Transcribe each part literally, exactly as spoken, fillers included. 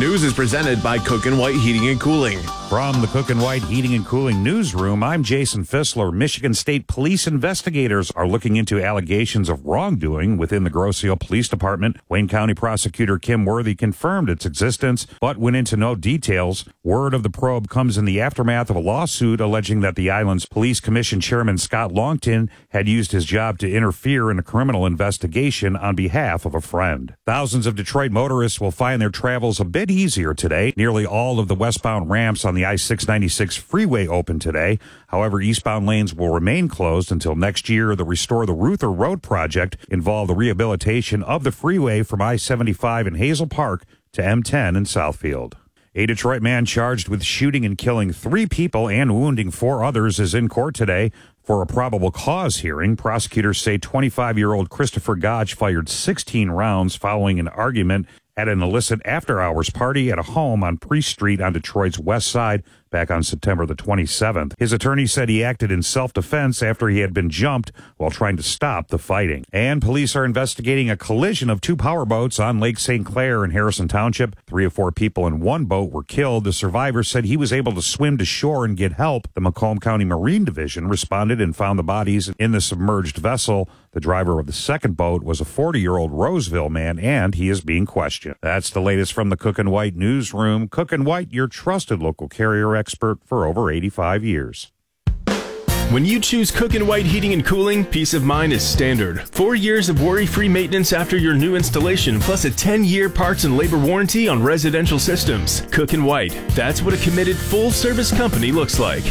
News is presented by Cook and White Heating and Cooling. From the Cook and White Heating and Cooling newsroom, I'm Jason Fissler. Michigan State police investigators are looking into allegations of wrongdoing within the Grosse Ile Police Department. Wayne County prosecutor Kim Worthy confirmed its existence, but went into no details. Word of the probe comes in the aftermath of a lawsuit alleging that the island's police commission chairman Scott Longton had used his job to interfere in a criminal investigation on behalf of a friend. Thousands of Detroit motorists will find their travels a bit easier today. Nearly all of the westbound ramps on the I six ninety-six freeway open today. However, eastbound lanes will remain closed until next year. The Restore the Ruther Road project involved the rehabilitation of the freeway from I seventy-five in Hazel Park to M ten in Southfield. A Detroit man charged with shooting and killing three people and wounding four others is in court today for a probable cause hearing. Prosecutors say twenty-five-year-old Christopher Gotch fired sixteen rounds following an argument at an illicit after-hours party at a home on Priest Street on Detroit's west side back on September the twenty-seventh. His attorney said he acted in self-defense after he had been jumped while trying to stop the fighting. And police are investigating a collision of two powerboats on Lake Saint Clair in Harrison Township. Three of four people in one boat were killed. The survivor said he was able to swim to shore and get help. The Macomb County Marine Division responded and found the bodies in the submerged vessel. The driver of the second boat was a forty-year-old Roseville man, and he is being questioned. That's the latest from the Cook and White newsroom. Cook and White, your trusted local carrier expert for over eighty-five years. When you choose Cook and White Heating and Cooling, peace of mind is standard. Four years of worry-free maintenance after your new installation, plus a ten-year parts and labor warranty on residential systems. Cook and White, that's what a committed full-service company looks like.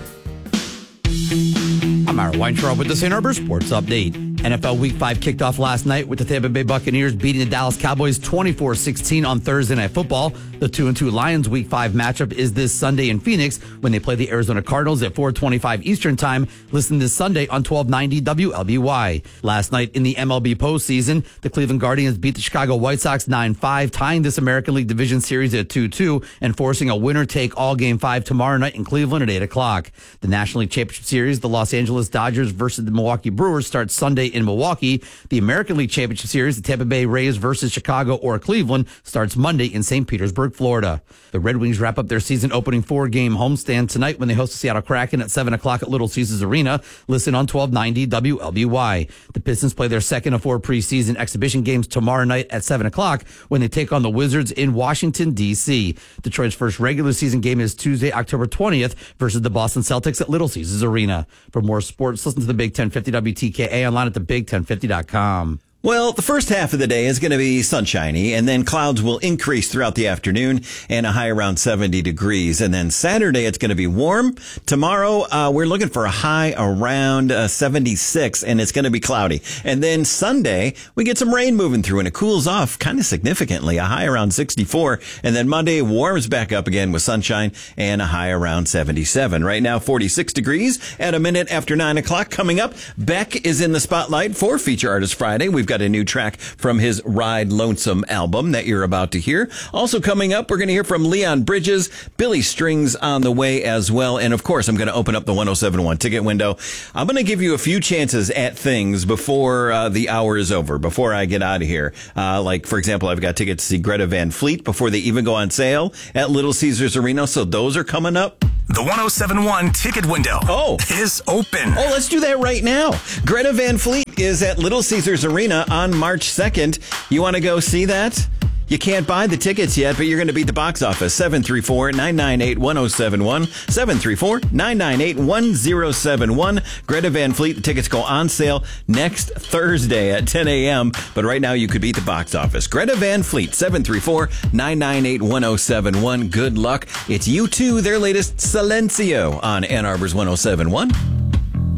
I'm Ira Weintraub with the Saint Arbor Sports Update. N F L Week five kicked off last night with the Tampa Bay Buccaneers beating the Dallas Cowboys twenty-four sixteen on Thursday Night Football. The two and two Lions Week five matchup is this Sunday in Phoenix when they play the Arizona Cardinals at four twenty-five Eastern Time. Listen this Sunday on twelve ninety W L B Y. Last night in the M L B postseason, the Cleveland Guardians beat the Chicago White Sox nine five, tying this American League Division Series at two two and forcing a winner-take-all Game five tomorrow night in Cleveland at eight o'clock. The National League Championship Series, the Los Angeles Dodgers versus the Milwaukee Brewers, starts Sunday in Milwaukee. The American League Championship Series, the Tampa Bay Rays versus Chicago or Cleveland, starts Monday in Saint Petersburg, Florida. The Red Wings wrap up their season opening four-game homestand tonight when they host the Seattle Kraken at seven o'clock at Little Caesars Arena. Listen on twelve ninety W L B Y. The Pistons play their second of four preseason exhibition games tomorrow night at seven o'clock when they take on the Wizards in Washington, D C Detroit's first regular season game is Tuesday, October twentieth versus the Boston Celtics at Little Caesars Arena. For more sports, listen to the Big ten fifty W T K A online at the big ten fifty dot com. Well, the first half of the day is going to be sunshiny, and then clouds will increase throughout the afternoon and a high around seventy degrees. And then Saturday, it's going to be warm. Tomorrow, uh, we're looking for a high around uh, seventy-six, and it's going to be cloudy. And then Sunday, we get some rain moving through, and it cools off kind of significantly, a high around sixty-four. And then Monday warms back up again with sunshine and a high around seventy-seven. Right now, forty-six degrees at a minute after nine o'clock. Coming up, Beck is in the spotlight for Feature Artist Friday. We've got a new track from his Ride Lonesome album that you're about to hear. Also coming up, we're going to hear from Leon Bridges, Billy Strings on the way as well. And of course, I'm going to open up the one oh seven point one ticket window. I'm going to give you a few chances at things before uh, the hour is over, before I get out of here. Uh, like, for example, I've got tickets to see Greta Van Fleet before they even go on sale at Little Caesars Arena. So those are coming up. The one oh seven point one ticket window oh. is open. Oh, let's do that right now. Greta Van Fleet is at Little Caesars Arena on March second. You want to go see that? You can't buy the tickets yet, but you're going to beat the box office. seven three four, nine nine eight, one oh seven one. seven three four, nine nine eight, one oh seven one. Greta Van Fleet. The tickets go on sale next Thursday at ten a.m. But right now, you could beat the box office. Greta Van Fleet. seven three four, nine nine eight, one oh seven one. Good luck. It's U two, their latest Silencio on Ann Arbor's one oh seven point one.